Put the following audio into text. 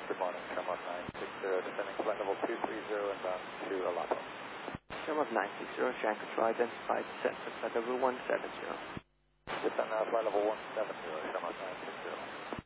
Good morning, Shamrock 960, descending flight level 230 inbound to Alapo. Shamrock 960, Shanghai Control identified, descent for flight level 170. Descend flight level 170, Shamrock 960.